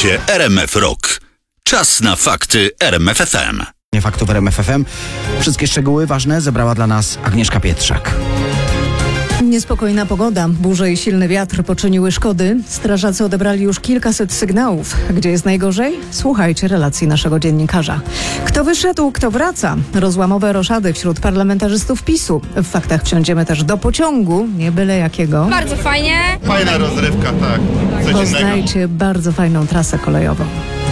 Słuchacie RMF Rock. Czas na fakty RMF FM. Faktów RMF FM. Wszystkie szczegóły ważne zebrała dla nas Agnieszka Pietrzak. Niespokojna pogoda, burze i silny wiatr poczyniły szkody. Strażacy odebrali już kilkaset sygnałów. Gdzie jest najgorzej? Słuchajcie relacji naszego dziennikarza. Kto wyszedł, kto wraca? Rozłamowe roszady wśród parlamentarzystów PiS-u. W faktach wsiądziemy też do pociągu, nie byle jakiego. Bardzo fajnie. Fajna rozrywka, tak. Coś innego. Poznajcie bardzo fajną trasę kolejową.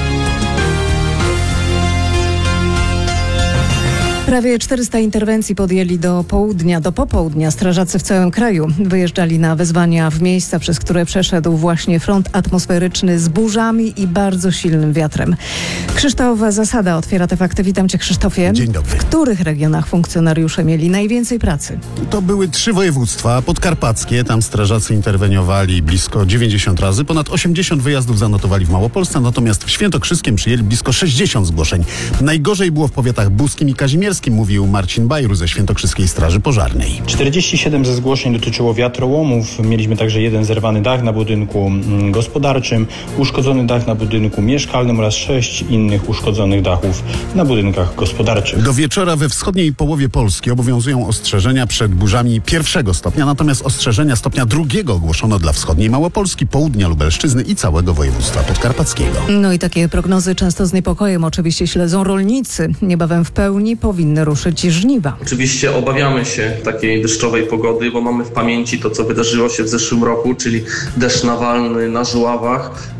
Prawie 400 interwencji podjęli do popołudnia strażacy w całym kraju. Wyjeżdżali na wezwania w miejsca, przez które przeszedł właśnie front atmosferyczny z burzami i bardzo silnym wiatrem. Krzysztof Zasada otwiera te fakty. Witam cię, Krzysztofie. Dzień dobry. W których regionach funkcjonariusze mieli najwięcej pracy? To były 3 województwa podkarpackie. Tam strażacy interweniowali blisko 90 razy. Ponad 80 wyjazdów zanotowali w Małopolsce, natomiast w Świętokrzyskiem przyjęli blisko 60 zgłoszeń. Najgorzej było w powiatach buskim i kazimierskim, mówił Marcin Bajru ze Świętokrzyskiej Straży Pożarnej. 47 ze zgłoszeń dotyczyło wiatrołomów. Mieliśmy także jeden zerwany dach na budynku gospodarczym, uszkodzony dach na budynku mieszkalnym oraz 6 innych uszkodzonych dachów na budynkach gospodarczych. Do wieczora we wschodniej połowie Polski obowiązują ostrzeżenia przed burzami 1. stopnia, natomiast ostrzeżenia stopnia 2 ogłoszono dla wschodniej Małopolski, południa Lubelszczyzny i całego województwa podkarpackiego. No i takie prognozy często z niepokojem oczywiście śledzą rolnicy. Niebawem w pełni powinny ruszyć żniwa. Oczywiście obawiamy się takiej deszczowej pogody, bo mamy w pamięci to, co wydarzyło się w zeszłym roku, czyli deszcz nawalny na Żuławach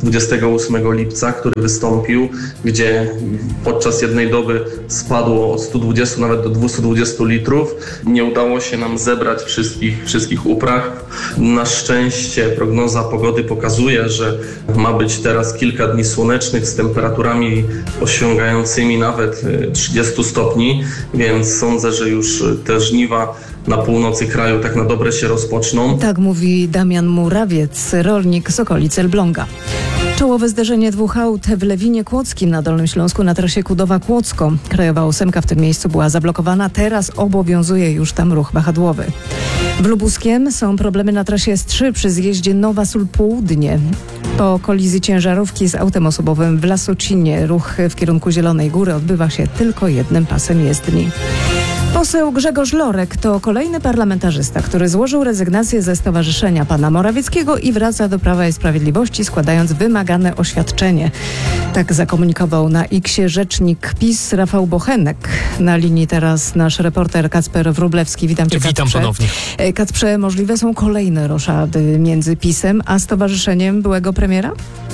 28 lipca, który wystąpił, gdzie podczas jednej doby spadło od 120 nawet do 220 litrów. Nie udało się nam zebrać wszystkich upraw. Na szczęście prognoza pogody pokazuje, że ma być teraz kilka dni słonecznych z temperaturami osiągającymi nawet 30 stopni, więc sądzę, że już te żniwa na północy kraju tak na dobre się rozpoczną. Tak mówi Damian Murawiec, rolnik z okolic Elbląga. Czołowe zderzenie 2 aut w Lewinie Kłodzkim na Dolnym Śląsku na trasie Kudowa-Kłodzko. Krajowa 8 w tym miejscu była zablokowana, teraz obowiązuje już tam ruch wahadłowy. W Lubuskiem są problemy na trasie S3 przy zjeździe Nowa Sól Południe. Po kolizji ciężarówki z autem osobowym w Lasocinie ruch w kierunku Zielonej Góry odbywa się tylko jednym pasem jezdni. Poseł Grzegorz Lorek to kolejny parlamentarzysta, który złożył rezygnację ze stowarzyszenia pana Morawieckiego i wraca do Prawa i Sprawiedliwości, składając wymagane oświadczenie. Tak zakomunikował na X-ie rzecznik PiS Rafał Bochenek. Na linii teraz nasz reporter Kacper Wróblewski. Witam cię, Kacprze. Witam ponownie. Kacprze, możliwe są kolejne roszady między PiS-em a stowarzyszeniem byłego premiera?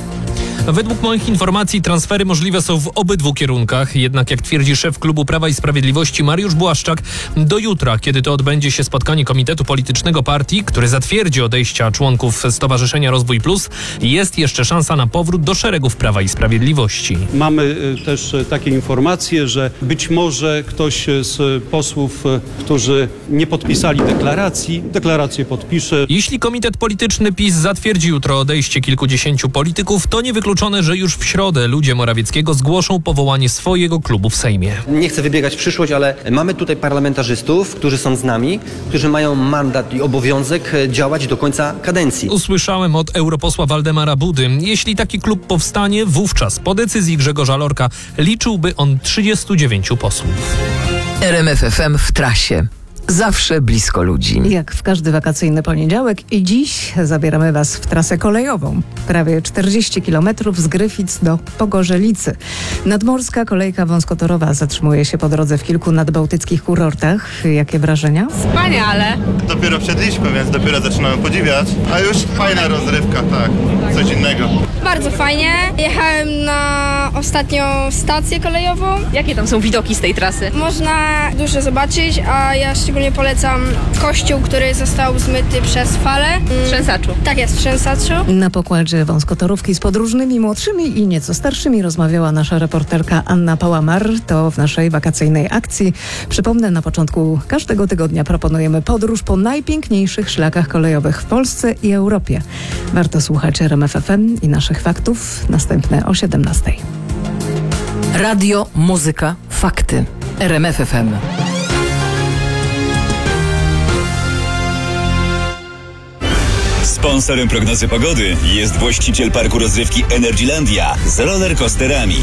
Według moich informacji transfery możliwe są w obydwu kierunkach, jednak jak twierdzi szef klubu Prawa i Sprawiedliwości Mariusz Błaszczak, do jutra, kiedy to odbędzie się spotkanie Komitetu Politycznego Partii, który zatwierdzi odejścia członków Stowarzyszenia Rozwój Plus, jest jeszcze szansa na powrót do szeregów Prawa i Sprawiedliwości. Mamy też takie informacje, że być może ktoś z posłów, którzy nie podpisali deklarację podpisze. Jeśli Komitet Polityczny PiS zatwierdzi jutro odejście kilkudziesięciu polityków, to niewykluczone, że już w środę ludzie Morawieckiego zgłoszą powołanie swojego klubu w Sejmie. Nie chcę wybiegać w przyszłość, ale mamy tutaj parlamentarzystów, którzy są z nami, którzy mają mandat i obowiązek działać do końca kadencji. Usłyszałem od europosła Waldemara Budy, jeśli taki klub powstanie, wówczas po decyzji Grzegorza Lorka liczyłby on 39 posłów. RMF FM w trasie. Zawsze blisko ludzi. Jak w każdy wakacyjny poniedziałek i dziś zabieramy Was w trasę kolejową. Prawie 40 km z Gryfic do Pogorzelicy. Nadmorska kolejka wąskotorowa zatrzymuje się po drodze w kilku nadbałtyckich kurortach. Jakie wrażenia? Wspaniale. Dopiero wsiedliśmy, więc dopiero zaczynamy podziwiać. A już fajna rozrywka, tak. Coś innego. Bardzo fajnie. Jechałem na ostatnią stację kolejową. Jakie tam są widoki z tej trasy? Można dużo zobaczyć, a ja szczególnie polecam kościół, który został zmyty przez falę. W Trzęsaczu. Tak jest, w Trzęsaczu. Na pokładzie wąskotorówki z podróżnymi młodszymi i nieco starszymi rozmawiała nasza reporterka Anna Pałamar. To w naszej wakacyjnej akcji. Przypomnę, na początku każdego tygodnia proponujemy podróż po najpiękniejszych szlakach kolejowych w Polsce i Europie. Warto słuchać RMF FM i naszych faktów. Następne o 17:00. Radio, muzyka, fakty. RMF FM. Sponsorem prognozy pogody jest właściciel parku rozrywki Energylandia z rollercoasterami.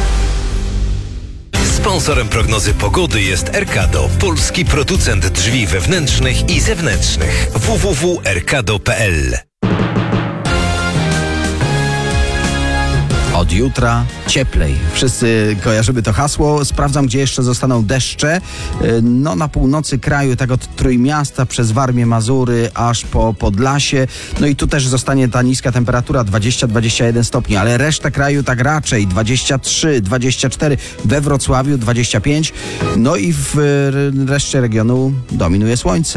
Sponsorem prognozy pogody jest Erkado, polski producent drzwi wewnętrznych i zewnętrznych. www.erkado.pl. Od jutra cieplej. Wszyscy kojarzymy to hasło. Sprawdzam, gdzie jeszcze zostaną deszcze. No na północy kraju, tak od Trójmiasta przez Warmię, Mazury, aż po Podlasie. No i tu też zostanie ta niska temperatura 20-21 stopni, ale reszta kraju tak raczej 23, 24, we Wrocławiu 25. No i w reszcie regionu dominuje słońce.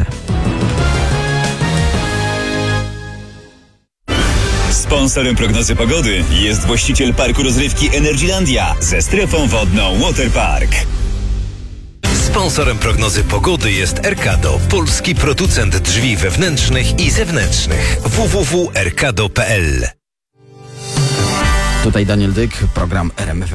Sponsorem prognozy pogody jest właściciel parku rozrywki Energylandia ze strefą wodną Waterpark. Sponsorem prognozy pogody jest Erkado, polski producent drzwi wewnętrznych i zewnętrznych. www.erkado.pl. Tutaj Daniel Dyk, program RMF